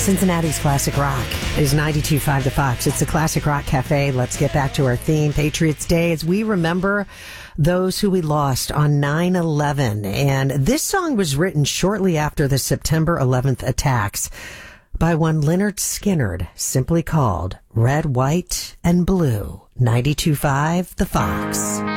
Cincinnati's Classic Rock is 92.5 The Fox. It's the Classic Rock Cafe. Let's get back to our theme, Patriots Day, as we remember those who we lost on 9/11. And this song was written shortly after the September 11th attacks by one Lynyrd Skynyrd, simply called Red, White, and Blue. 92.5 The Fox.